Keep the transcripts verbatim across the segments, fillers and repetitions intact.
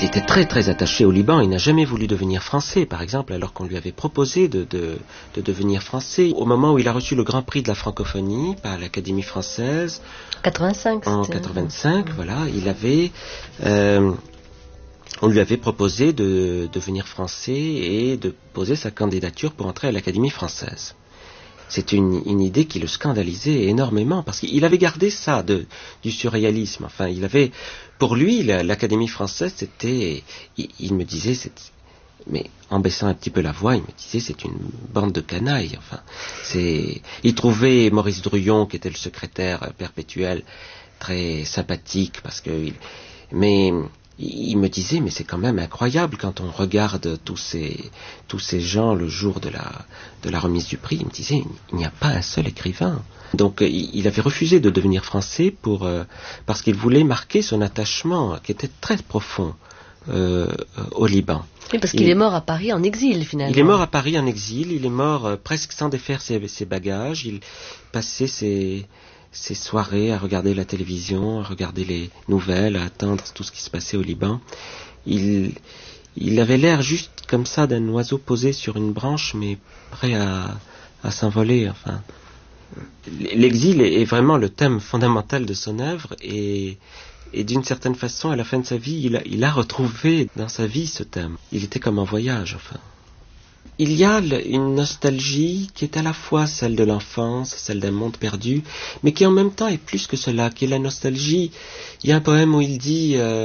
Il était très très attaché au Liban, il n'a jamais voulu devenir français, par exemple, alors qu'on lui avait proposé de, de, de devenir français. Au moment où il a reçu le Grand Prix de la francophonie par l'Académie française, quatre-vingt-cinq, en quatre-vingt-cinq, voilà, il avait, euh, on lui avait proposé de devenir français et de poser sa candidature pour entrer à l'Académie française. C'est une, une idée qui le scandalisait énormément, parce qu'il avait gardé ça de, du surréalisme. Enfin, il avait, pour lui, la, l'Académie française, c'était, il, il me disait, c'est, mais en baissant un petit peu la voix, il me disait, c'est une bande de canailles. Enfin, c'est, il trouvait Maurice Druillon, qui était le secrétaire perpétuel, très sympathique, parce que, il, mais il me disait, mais c'est quand même incroyable quand on regarde tous ces, tous ces gens le jour de la, de la remise du prix. Il me disait, il n'y a pas un seul écrivain. Donc il avait refusé de devenir français pour, euh, parce qu'il voulait marquer son attachement, qui était très profond, euh, au Liban. Oui, parce qu'il il, est mort à Paris en exil, finalement. Il est mort à Paris en exil, il est mort euh, presque sans défaire ses, ses bagages, il passait ses... ces soirées à regarder la télévision, à regarder les nouvelles, à attendre tout ce qui se passait au Liban. Il, il avait l'air juste comme ça d'un oiseau posé sur une branche, mais prêt à, à s'envoler. Enfin, l'exil est, est vraiment le thème fondamental de son œuvre, et, et d'une certaine façon, à la fin de sa vie, il a, il a retrouvé dans sa vie ce thème. Il était comme en voyage, enfin. Il y a une nostalgie qui est à la fois celle de l'enfance, celle d'un monde perdu, mais qui en même temps est plus que cela, qui est la nostalgie. Il y a un poème où il dit euh,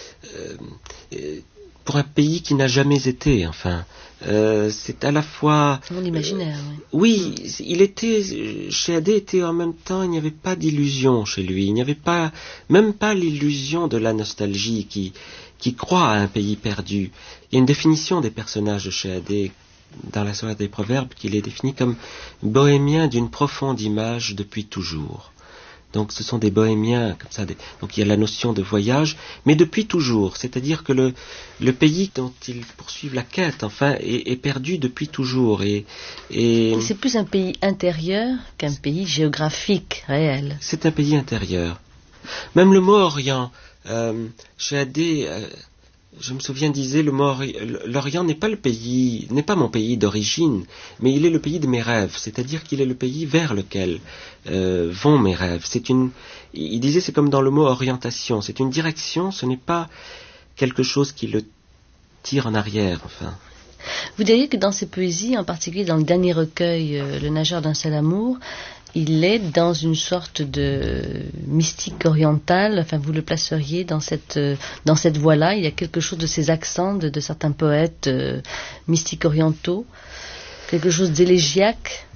euh, pour un pays qui n'a jamais été, enfin, euh, c'est à la fois... Mon imaginaire, euh, oui. Oui, il était, Chéadé était en même temps, il n'y avait pas d'illusion chez lui, il n'y avait pas, même pas l'illusion de la nostalgie qui, qui croit à un pays perdu. Il y a une définition des personnages de Chéadé dans la soirée des proverbes, qu'il est défini comme bohémien d'une profonde image depuis toujours. Donc ce sont des bohémiens comme ça. Des, donc il y a la notion de voyage, mais depuis toujours. C'est-à-dire que le, le pays dont ils poursuivent la quête, enfin, est, est perdu depuis toujours. Et, et, et c'est plus un pays intérieur qu'un pays géographique réel. C'est un pays intérieur. Même le mot Orient, euh, chez Adé, euh, je me souviens, disait, le mot l'Orient n'est pas le pays, n'est pas mon pays d'origine, mais il est le pays de mes rêves. C'est-à-dire qu'il est le pays vers lequel euh, vont mes rêves. C'est une, il disait, c'est comme dans le mot orientation. C'est une direction, ce n'est pas quelque chose qui le tire en arrière, enfin. Vous diriez que dans ses poésies, en particulier dans le dernier recueil, euh, Le nageur d'un seul amour, il est dans une sorte de mystique orientale. Enfin, vous le placeriez dans cette euh, dans cette voie-là. Il y a quelque chose de ces accents de, de certains poètes euh, mystiques orientaux, quelque chose d'élégiaque.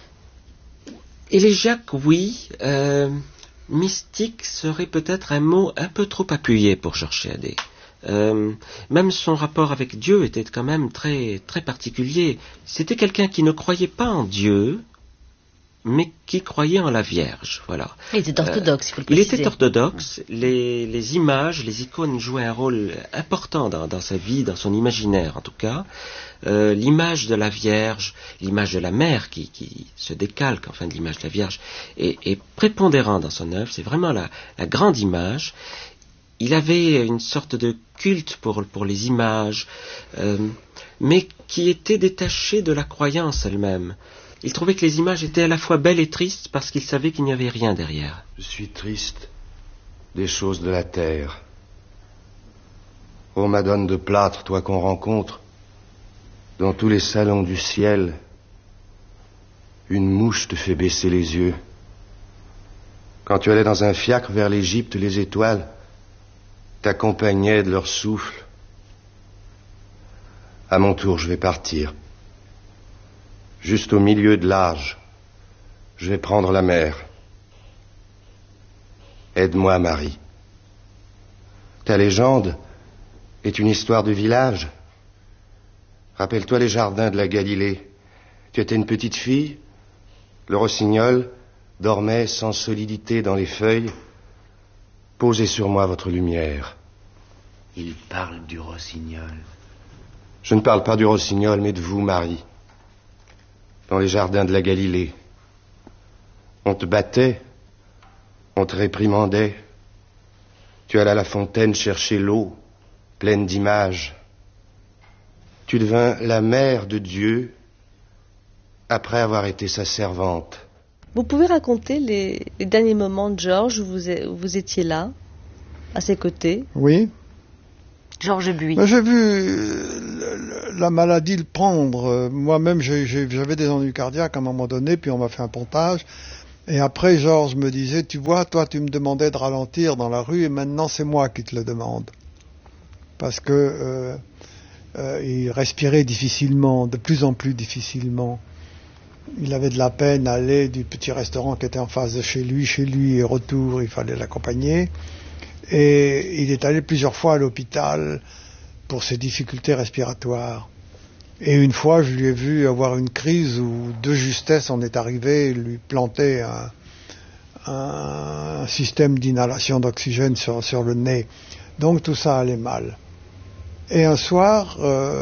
Élégiaque, oui. Euh, mystique serait peut-être un mot un peu trop appuyé pour Georges Chéadé. Euh, même son rapport avec Dieu était quand même très très particulier. C'était quelqu'un qui ne croyait pas en Dieu, mais qui croyait en la Vierge, voilà. Il était orthodoxe, euh, il faut le préciser. Il était orthodoxe, les, les images, les icônes jouaient un rôle important dans, dans sa vie, dans son imaginaire en tout cas. Euh, l'image de la Vierge, l'image de la mère qui, qui se décalque, enfin de l'image de la Vierge, est, est prépondérant dans son œuvre, c'est vraiment la, la grande image. Il avait une sorte de culte pour, pour les images, euh, mais qui était détaché de la croyance elle-même. Il trouvait que les images étaient à la fois belles et tristes parce qu'il savait qu'il n'y avait rien derrière. Je suis triste des choses de la terre. Ô Madone de plâtre, toi qu'on rencontre dans tous les salons du ciel, une mouche te fait baisser les yeux. Quand tu allais dans un fiacre vers l'Égypte, les étoiles t'accompagnaient de leur souffle. À mon tour, je vais partir. Juste au milieu de l'âge, je vais prendre la mer. Aide-moi, Marie. Ta légende est une histoire de village. Rappelle-toi les jardins de la Galilée. Tu étais une petite fille. Le rossignol dormait sans solidité dans les feuilles. Posez sur moi votre lumière. Il parle du rossignol. Je ne parle pas du rossignol, mais de vous, Marie. Dans les jardins de la Galilée. On te battait, on te réprimandait. Tu allais à la fontaine chercher l'eau, pleine d'images. Tu devins la mère de Dieu après avoir été sa servante. Vous pouvez raconter les, les derniers moments de Georges où vous, où vous étiez là, à ses côtés? Oui. Georges Buis. Ben, j'ai vu la maladie le prendre. Moi-même, j'ai, j'ai, j'avais des ennuis cardiaques à un moment donné, puis on m'a fait un pontage. Et après, Georges me disait, tu vois, toi, tu me demandais de ralentir dans la rue, et maintenant, c'est moi qui te le demande. Parce que euh, euh, il respirait difficilement, de plus en plus difficilement. Il avait de la peine à aller du petit restaurant qui était en face de chez lui, chez lui et retour, il fallait l'accompagner. Et il est allé plusieurs fois à l'hôpital pour ses difficultés respiratoires. Et une fois, je lui ai vu avoir une crise où, de justesse, on est arrivé lui planter un, un, un système d'inhalation d'oxygène sur, sur le nez. Donc tout ça allait mal. Et un soir,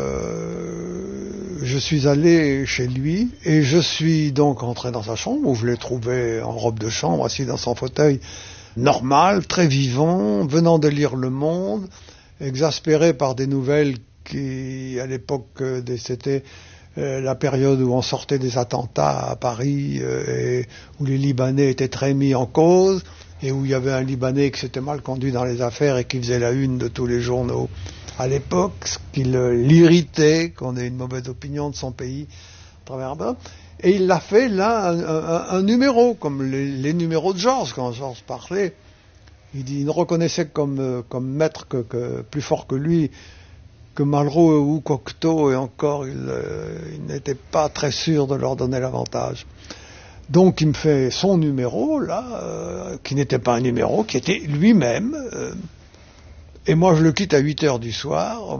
euh, je suis allé chez lui et je suis donc entré dans sa chambre où je l'ai trouvé en robe de chambre, assis dans son fauteuil, normal, très vivant, venant de lire Le Monde, exaspéré par des nouvelles qui, à l'époque, c'était euh, la période où on sortait des attentats à Paris euh, et où les Libanais étaient très mis en cause et où il y avait un Libanais qui s'était mal conduit dans les affaires et qui faisait la une de tous les journaux à l'époque, ce qui l'irritait, qu'on ait une mauvaise opinion de son pays à travers un... Et il l'a fait là, un, un, un numéro, comme les, les numéros de Georges, quand Georges parlait. Il, dit, il ne reconnaissait comme, comme maître que, que plus fort que lui que Malraux ou Cocteau, et encore, il, euh, il n'était pas très sûr de leur donner l'avantage. Donc il me fait son numéro, là, euh, qui n'était pas un numéro, qui était lui-même. Euh, et moi je le quitte à huit heures du soir.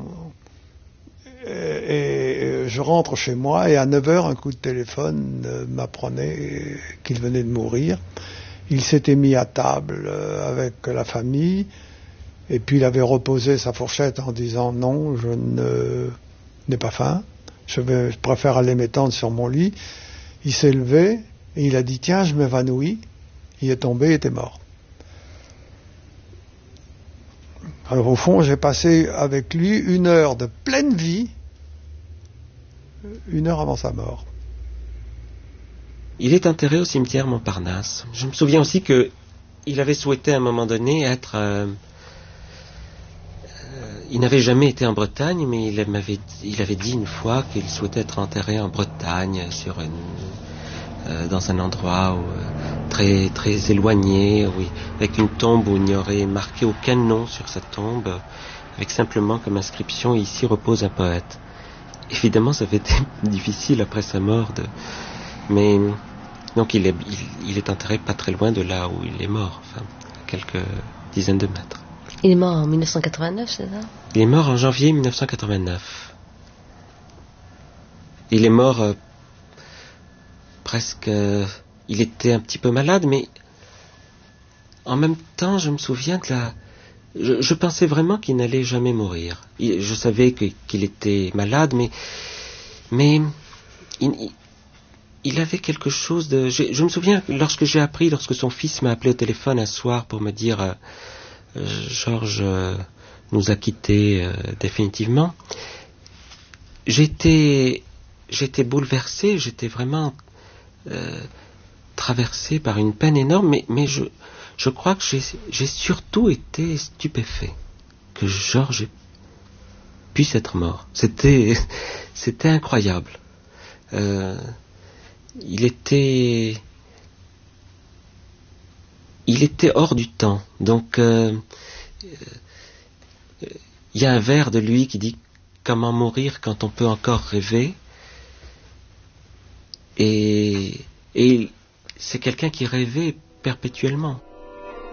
Et je rentre chez moi et à neuf heures, un coup de téléphone m'apprenait qu'il venait de mourir. Il s'était mis à table avec la famille et puis il avait reposé sa fourchette en disant non, je ne, n'ai pas faim, je, vais, je préfère aller m'étendre sur mon lit. Il s'est levé et il a dit tiens, je m'évanouis. Il est tombé, il était mort. Alors au fond, j'ai passé avec lui une heure de pleine vie, une heure avant sa mort. Il est enterré au cimetière Montparnasse. Je me souviens aussi que il avait souhaité à un moment donné être... Euh, euh, il n'avait jamais été en Bretagne, mais il m'avait, il avait dit une fois qu'il souhaitait être enterré en Bretagne, sur une, euh, dans un endroit où, euh, très, très éloigné, oui, avec une tombe où il n'y aurait marqué aucun nom sur sa tombe, avec simplement comme inscription « Ici repose un poète ». Évidemment, ça avait été difficile après sa mort, de... mais donc il est, il, il est enterré pas très loin de là où il est mort, enfin, à quelques dizaines de mètres. Il est mort en dix-neuf cent quatre-vingt-neuf, c'est ça? Il est mort en janvier dix-neuf cent quatre-vingt-neuf. Il est mort euh, presque... Euh, il était un petit peu malade, mais en même temps, je me souviens de la... Je, je pensais vraiment qu'il n'allait jamais mourir. Il, je savais que, qu'il était malade, mais... Mais... Il, il, il avait quelque chose de... Je, je me souviens, lorsque j'ai appris, lorsque son fils m'a appelé au téléphone un soir pour me dire euh, euh, Georges euh, nous a quittés euh, définitivement, j'étais, j'étais bouleversé, j'étais vraiment euh, traversé par une peine énorme, mais, mais je, je crois que j'ai, j'ai surtout été stupéfait que Georges puisse être mort. C'était, c'était incroyable. Euh, il était, il était hors du temps. Donc, euh, euh, il y a un vers de lui qui dit comment mourir quand on peut encore rêver. Et, et c'est quelqu'un qui rêvait perpétuellement.